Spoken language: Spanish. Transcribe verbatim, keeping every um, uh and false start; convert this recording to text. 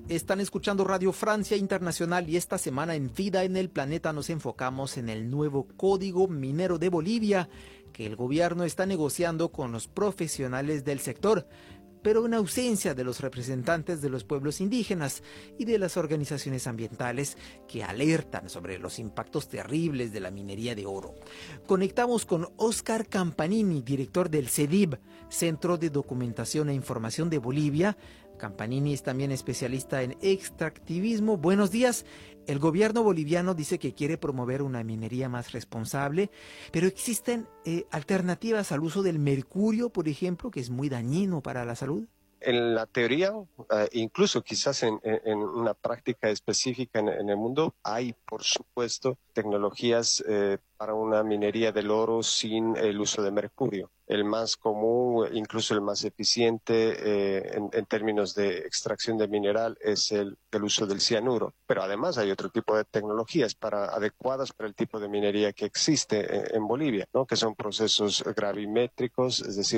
Están escuchando Radio Francia Internacional y esta semana en Vida en el Planeta nos enfocamos en el nuevo Código Minero de Bolivia que el gobierno está negociando con los profesionales del sector, pero en ausencia de los representantes de los pueblos indígenas y de las organizaciones ambientales que alertan sobre los impactos terribles de la minería de oro. Conectamos con Óscar Campanini, director del CEDIB, Centro de Documentación e Información de Bolivia. Campanini es también especialista en extractivismo. Buenos días. El gobierno boliviano dice que quiere promover una minería más responsable, pero existen eh, alternativas al uso del mercurio, por ejemplo, que es muy dañino para la salud. En la teoría, uh, incluso quizás en, en una práctica específica en, en el mundo, hay, por supuesto, tecnologías eh, para una minería del oro sin el uso de mercurio. El más común, incluso el más eficiente eh, en, en términos de extracción de mineral es el, el uso del cianuro. Pero además hay otro tipo de tecnologías para, adecuadas para el tipo de minería que existe en, en Bolivia, ¿no? Que son procesos gravimétricos, es decir,